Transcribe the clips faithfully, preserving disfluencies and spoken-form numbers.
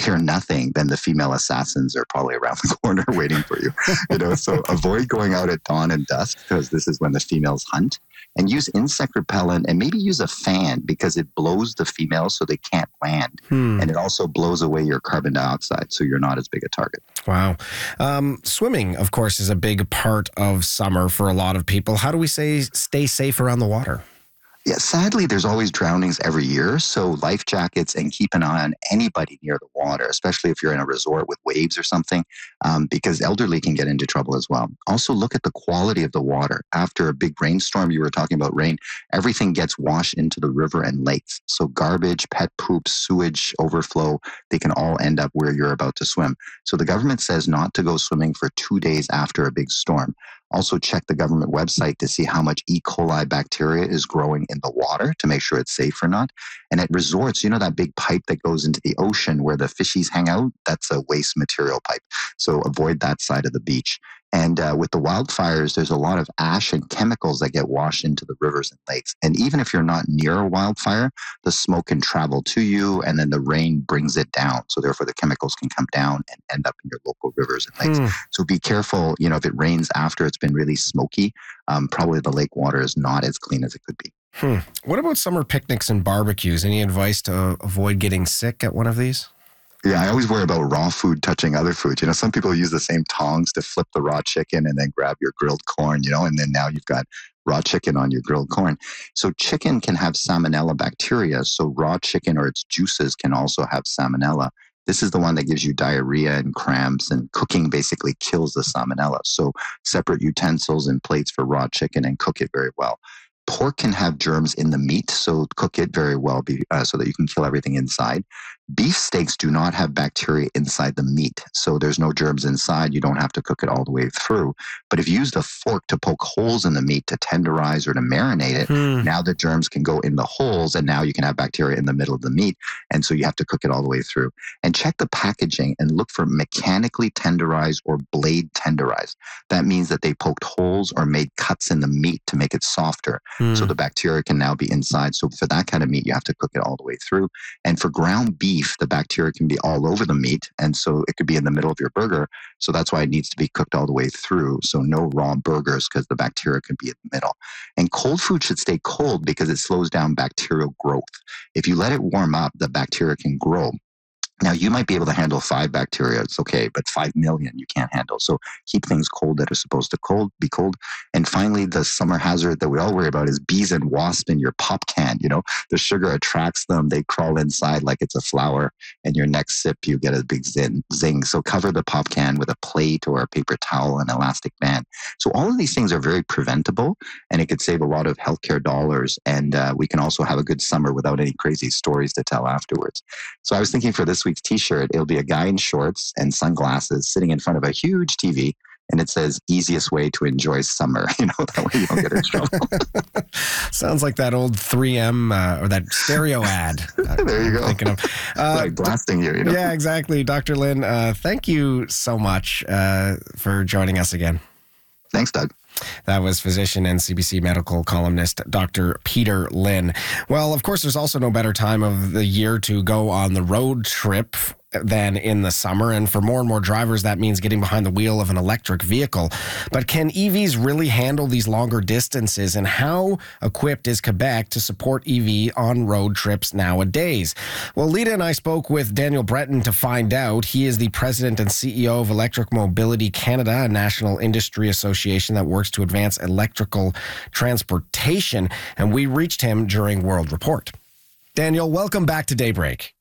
hear nothing, then the female assassins are probably around the corner waiting for you. You know, so avoid going out at dawn and dusk because this is when the females hunt. And use insect repellent and maybe use a fan because it blows the females so they can't land. Hmm. And it also blows away your carbon dioxide so you're not as big a target. Wow. Um, swimming, of course, is a big part of summer for a lot of people. How do we say stay safe around the water? Yeah, sadly, there's always drownings every year. So life jackets and keep an eye on anybody near the water, especially if you're in a resort with waves or something, um, because elderly can get into trouble as well. Also, look at the quality of the water. After a big rainstorm, you were talking about rain, everything gets washed into the river and lakes. So garbage, pet poop, sewage, overflow, they can all end up where you're about to swim. So the government says not to go swimming for two days after a big storm. Also check the government website to see how much E. coli bacteria is growing in the water to make sure it's safe or not. And at resorts, you know that big pipe that goes into the ocean where the fishies hang out? That's a waste material pipe. So avoid that side of the beach. And uh, with the wildfires, there's a lot of ash and chemicals that get washed into the rivers and lakes. And even if you're not near a wildfire, the smoke can travel to you and then the rain brings it down. So therefore the chemicals can come down and end up in your local rivers and lakes. Hmm. So be careful, you know, if it rains after it's been really smoky, um, probably the lake water is not as clean as it could be. Hmm. What about summer picnics and barbecues? Any advice to avoid getting sick at one of these? Yeah, I always worry about raw food touching other food. You know, some people use the same tongs to flip the raw chicken and then grab your grilled corn, you know, and then now you've got raw chicken on your grilled corn. So chicken can have salmonella bacteria. So raw chicken or its juices can also have salmonella. This is the one that gives you diarrhea and cramps, and cooking basically kills the salmonella. So separate utensils and plates for raw chicken and cook it very well. Pork can have germs in the meat, so cook it very well be, uh, so that you can kill everything inside. Beef steaks do not have bacteria inside the meat, so there's no germs inside. You don't have to cook it all the way through. But if you use the fork to poke holes in the meat to tenderize or to marinate it, Hmm. now the germs can go in the holes, and now you can have bacteria in the middle of the meat. And so you have to cook it all the way through. And check the packaging and look for mechanically tenderized or blade tenderized. That means that they poked holes or made cuts in the meat to make it softer. Hmm. So the bacteria can now be inside. So for that kind of meat, you have to cook it all the way through. And for ground beef, the bacteria can be all over the meat. And so it could be in the middle of your burger. So that's why it needs to be cooked all the way through. So no raw burgers because the bacteria can be in the middle. And cold food should stay cold because it slows down bacterial growth. If you let it warm up, the bacteria can grow. Now, you might be able to handle five bacteria. It's okay, but five million you can't handle. So keep things cold that are supposed to cold be cold. And finally, the summer hazard that we all worry about is bees and wasps in your pop can. You know, the sugar attracts them. They crawl inside like it's a flower. And your next sip, you get a big zin, zing. So cover the pop can with a plate or a paper towel and elastic band. So all of these things are very preventable, and it could save a lot of healthcare dollars. And uh, we can also have a good summer without any crazy stories to tell afterwards. So I was thinking for this week's t-shirt, it'll be a guy in shorts and sunglasses sitting in front of a huge T V, and it says easiest way to enjoy summer. You know, that way you don't get in trouble. Sounds like that old three M uh, or that stereo ad. Uh, There you I'm go. Thinking of. Uh, Like blasting you, you know. Yeah, exactly. Doctor Lin, uh, thank you so much uh, for joining us again. Thanks, Doug. That was physician and C B C medical columnist Doctor Peter Lin. Well, of course, there's also no better time of the year to go on the road trip than in the summer. And for more and more drivers, that means getting behind the wheel of an electric vehicle. But can E Vs really handle these longer distances? And how equipped is Quebec to support E V on road trips nowadays? Well, Lita and I spoke with Daniel Breton to find out. He is the president and C E O of Electric Mobility Canada, a national industry association that works to advance electrical transportation. And we reached him during World Report. Daniel, welcome back to Daybreak.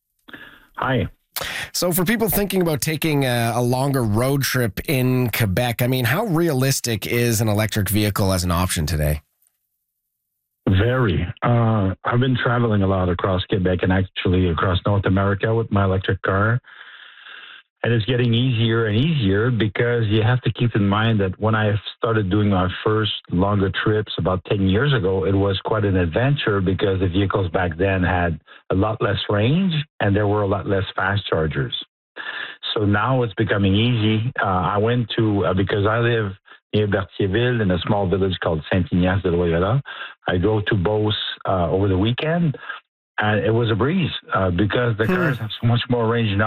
Hi. So for people thinking about taking a, a longer road trip in Quebec, I mean, how realistic is an electric vehicle as an option today? Very. Uh, I've been traveling a lot across Quebec and actually across North America with my electric car. And it's getting easier and easier because you have to keep in mind that when I started doing my first longer trips about ten years ago, it was quite an adventure because the vehicles back then had a lot less range and there were a lot less fast chargers. So now it's becoming easy. Uh, I went to, uh, because I live near Berthierville in a small village called Saint-Ignace de Loyola. I drove to Beauce uh, over the weekend and it was a breeze uh, because the cars have so much more range now.